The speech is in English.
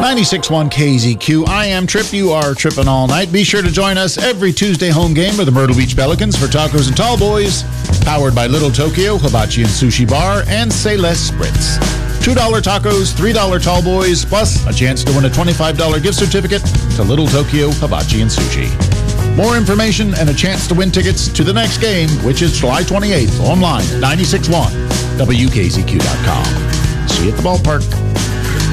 96.1 KZQ. I am Trip. You are tripping all night. Be sure to join us every Tuesday home game of the Myrtle Beach Pelicans for tacos and tall boys. Powered by Little Tokyo, Hibachi and Sushi Bar, and Say Less Spritz. $2 tacos, $3 tall boys, plus a chance to win a $25 gift certificate to Little Tokyo, Hibachi and Sushi. More information and a chance to win tickets to the next game, which is July 28th, online at 96.1 WKZQ.com. See you at the ballpark.